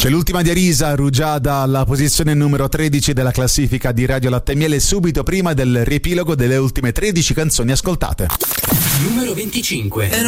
C'è l'ultima di Arisa, Rugiada, alla posizione numero 13 della classifica di Radio Latte e Miele, subito prima del riepilogo delle ultime 13 canzoni ascoltate. Numero 25.